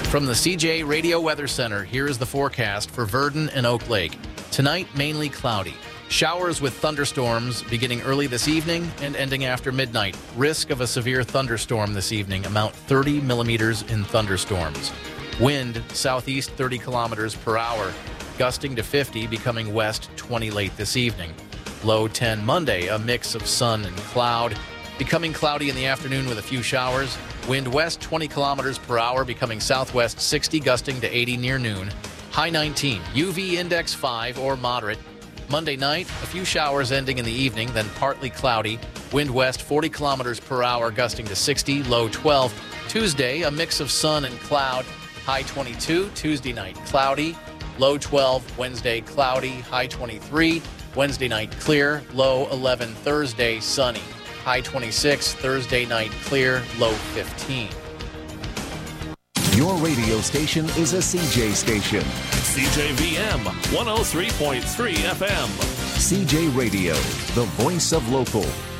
From the CJ Radio Weather Center, here is the forecast for Verdon and Oak Lake. Tonight, mainly cloudy. Showers with thunderstorms beginning early this evening and ending after midnight. Risk of a severe thunderstorm this evening, amount 30 millimeters in thunderstorms. Wind, southeast 30 kilometers per hour, gusting to 50, becoming west 20 late this evening. Low 10 Monday, a mix of sun and cloud, becoming cloudy in the afternoon with a few showers. Wind west 20 kilometers per hour, becoming southwest 60, gusting to 80 near noon. High 19, UV index 5 or moderate. Monday night, a few showers ending in the evening, then partly cloudy. Wind west 40 kilometers per hour, gusting to 60, low 12. Tuesday, a mix of sun and cloud. High 22, Tuesday night cloudy, low 12. Wednesday cloudy, high 23. Wednesday night clear, low 11. Thursday sunny, high 26. Thursday night clear, low 15. Your radio station is a CJ station. CJVM 103.3 FM. CJ Radio, the voice of local.